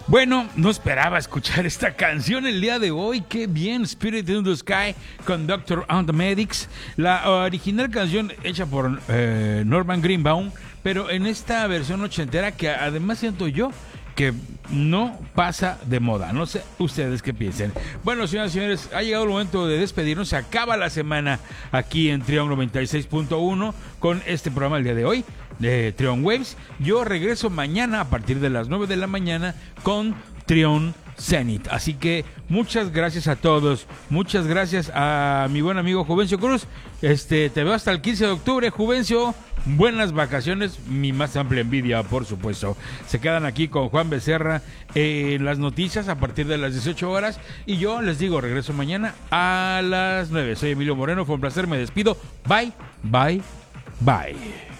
Bueno, no esperaba escuchar esta canción el día de hoy. Qué bien, Spirit in the Sky con Doctor and the Medics. La original canción hecha por Norman Greenbaum, pero en esta versión ochentera que además siento yo que no pasa de moda. No sé ustedes qué piensen. Bueno, señoras y señores, ha llegado el momento de despedirnos. Se acaba la semana aquí en Trión 96.1 con este programa el día de hoy de Trión Waves. Yo regreso mañana a partir de las 9 de la mañana con Trión Zenith. Así que muchas gracias a todos. Muchas gracias a mi buen amigo Juvencio Cruz. Te veo hasta el 15 de octubre, Juvencio. Buenas vacaciones, mi más amplia envidia, por supuesto. Se quedan aquí con Juan Becerra en las noticias a partir de las 18 horas. Y yo les digo, regreso mañana a las 9. Soy Emilio Moreno, fue un placer, me despido. Bye, bye, bye.